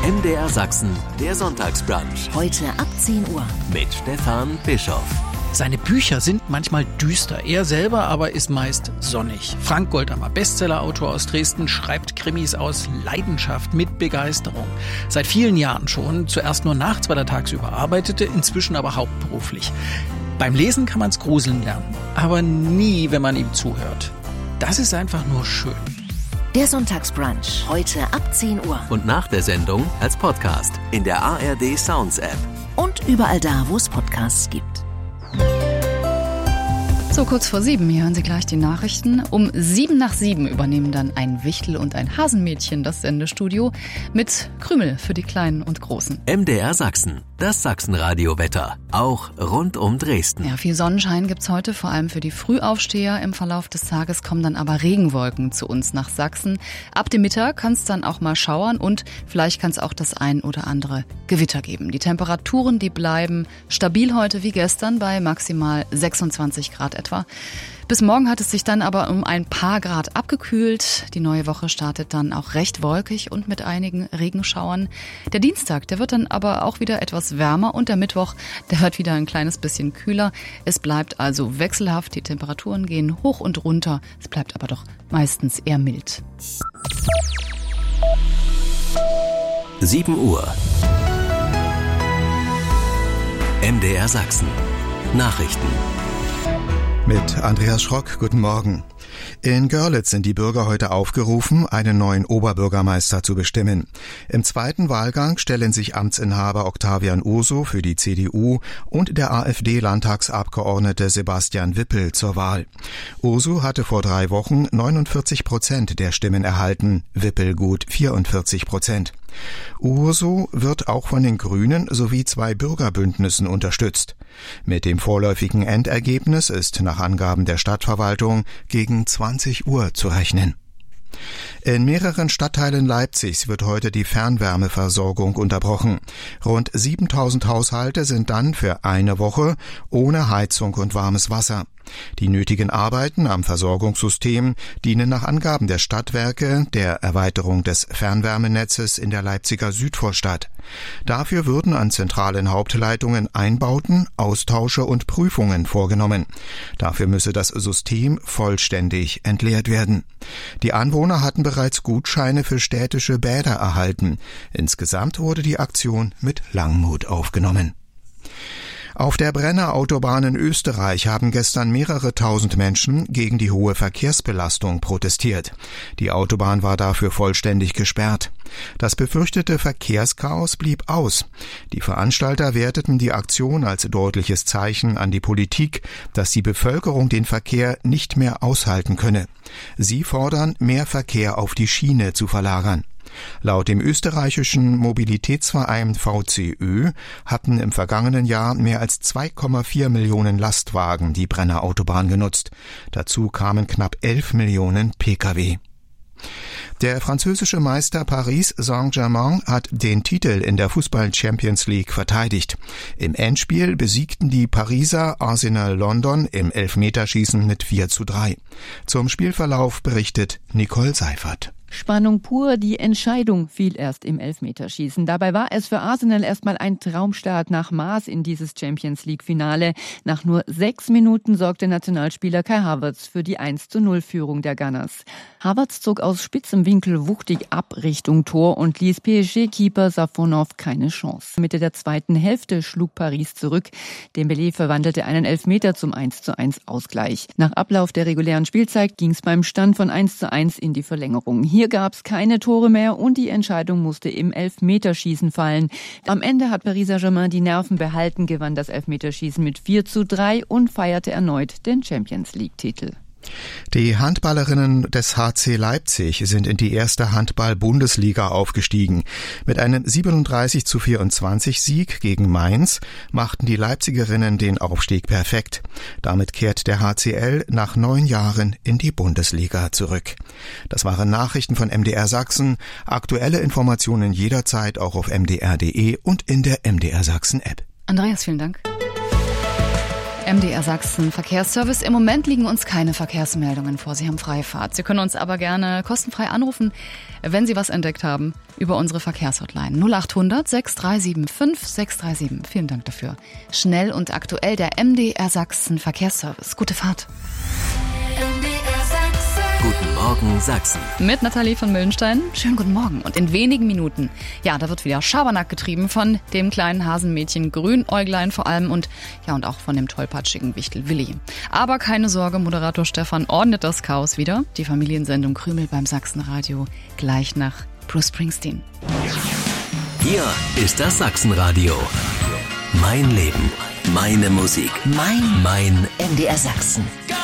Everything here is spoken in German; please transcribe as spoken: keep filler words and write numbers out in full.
M D R Sachsen, der Sonntagsbrunch. Heute ab zehn Uhr. Mit Stefan Bischoff. Seine Bücher sind manchmal düster, er selber aber ist meist sonnig. Frank Goldammer, Bestsellerautor aus Dresden, schreibt Krimis aus Leidenschaft mit Begeisterung. Seit vielen Jahren schon, zuerst nur nachts, weil er tagsüber arbeitete, inzwischen aber hauptberuflich. Beim Lesen kann man's gruseln lernen, aber nie, wenn man ihm zuhört. Das ist einfach nur schön. Der Sonntagsbrunch, heute ab zehn Uhr. Und nach der Sendung als Podcast in der A R D Sounds App. Und überall da, wo es Podcasts gibt. So, kurz vor sieben, hier hören Sie gleich die Nachrichten. Um sieben nach sieben übernehmen dann ein Wichtel und ein Hasenmädchen das Sendestudio mit Krümel für die Kleinen und Großen. M D R Sachsen, das Sachsenradio-Wetter, auch rund um Dresden. Ja, viel Sonnenschein gibt's heute, vor allem für die Frühaufsteher. Im Verlauf des Tages kommen dann aber Regenwolken zu uns nach Sachsen. Ab dem Mittag kann es dann auch mal schauern und vielleicht kann es auch das ein oder andere Gewitter geben. Die Temperaturen, die bleiben stabil heute wie gestern bei maximal sechsundzwanzig Grad etwa. Bis morgen hat es sich dann aber um ein paar Grad abgekühlt. Die neue Woche startet dann auch recht wolkig und mit einigen Regenschauern. Der Dienstag, der wird dann aber auch wieder etwas wärmer und der Mittwoch, der wird wieder ein kleines bisschen kühler. Es bleibt also wechselhaft, die Temperaturen gehen hoch und runter. Es bleibt aber doch meistens eher mild. sieben Uhr. M D R Sachsen. Nachrichten. Mit Andreas Schrock, guten Morgen. In Görlitz sind die Bürger heute aufgerufen, einen neuen Oberbürgermeister zu bestimmen. Im zweiten Wahlgang stellen sich Amtsinhaber Octavian Urso für die C D U und der AfD-Landtagsabgeordnete Sebastian Wippel zur Wahl. Urso hatte vor drei Wochen neunundvierzig Prozent der Stimmen erhalten, Wippel gut vierundvierzig Prozent. Urso wird auch von den Grünen sowie zwei Bürgerbündnissen unterstützt. Mit dem vorläufigen Endergebnis ist nach Angaben der Stadtverwaltung gegen zwanzig Uhr zu rechnen. In mehreren Stadtteilen Leipzigs wird heute die Fernwärmeversorgung unterbrochen. Rund siebentausend Haushalte sind dann für eine Woche ohne Heizung und warmes Wasser. Die nötigen Arbeiten am Versorgungssystem dienen nach Angaben der Stadtwerke der Erweiterung des Fernwärmenetzes in der Leipziger Südvorstadt. Dafür würden an zentralen Hauptleitungen Einbauten, Austausche und Prüfungen vorgenommen. Dafür müsse das System vollständig entleert werden. Die Anwohner hatten bereits Gutscheine für städtische Bäder erhalten. Insgesamt wurde die Aktion mit Langmut aufgenommen. Auf der Brenner Autobahn in Österreich haben gestern mehrere tausend Menschen gegen die hohe Verkehrsbelastung protestiert. Die Autobahn war dafür vollständig gesperrt. Das befürchtete Verkehrschaos blieb aus. Die Veranstalter werteten die Aktion als deutliches Zeichen an die Politik, dass die Bevölkerung den Verkehr nicht mehr aushalten könne. Sie fordern, mehr Verkehr auf die Schiene zu verlagern. Laut dem österreichischen Mobilitätsverein V C Ö hatten im vergangenen Jahr mehr als zwei Komma vier Millionen Lastwagen die Brenner Autobahn genutzt. Dazu kamen knapp elf Millionen Pkw. Der französische Meister Paris Saint-Germain hat den Titel in der Fußball-Champions League verteidigt. Im Endspiel besiegten die Pariser Arsenal London im Elfmeterschießen mit vier zu drei. Zum Spielverlauf berichtet Nicole Seifert. Spannung pur, die Entscheidung fiel erst im Elfmeterschießen. Dabei war es für Arsenal erstmal ein Traumstart nach Maß in dieses Champions-League-Finale. Nach nur sechs Minuten sorgte Nationalspieler Kai Havertz für die eins zu null Führung der Gunners. Havertz zog aus spitzem Winkel wuchtig ab Richtung Tor und ließ P S G-Keeper Safonov keine Chance. Mitte der zweiten Hälfte schlug Paris zurück. Dembélé verwandelte einen Elfmeter zum eins zu eins Ausgleich. Nach Ablauf der regulären Spielzeit ging es beim Stand von eins zu eins in die Verlängerung. Hier gab es keine Tore mehr und die Entscheidung musste im Elfmeterschießen fallen. Am Ende hat Paris Saint-Germain die Nerven behalten, gewann das Elfmeterschießen mit vier zu drei und feierte erneut den Champions-League-Titel. Die Handballerinnen des H C Leipzig sind in die erste Handball-Bundesliga aufgestiegen. Mit einem siebenunddreißig zu vierundzwanzig Sieg gegen Mainz machten die Leipzigerinnen den Aufstieg perfekt. Damit kehrt der H C L nach neun Jahren in die Bundesliga zurück. Das waren Nachrichten von M D R Sachsen. Aktuelle Informationen jederzeit auch auf m d r punkt d e und in der M D R Sachsen App. Andreas, vielen Dank. M D R Sachsen Verkehrsservice. Im Moment liegen uns keine Verkehrsmeldungen vor. Sie haben freie Fahrt. Sie können uns aber gerne kostenfrei anrufen, wenn Sie was entdeckt haben, über unsere Verkehrshotline null acht hundert sechs drei sieben fünf sechs drei sieben. Vielen Dank dafür. Schnell und aktuell der M D R Sachsen Verkehrsservice. Gute Fahrt. Guten Morgen Sachsen. Mit Nathalie von Müllenstein. Schönen guten Morgen. Und in wenigen Minuten, ja, da wird wieder Schabernack getrieben von dem kleinen Hasenmädchen Grünäuglein vor allem und ja und auch von dem tollpatschigen Wichtel Willi. Aber keine Sorge, Moderator Stefan ordnet das Chaos wieder. Die Familiensendung Krümel beim Sachsenradio gleich nach Bruce Springsteen. Hier ist das Sachsenradio. Mein Leben, meine Musik, Mein mein M D R Sachsen.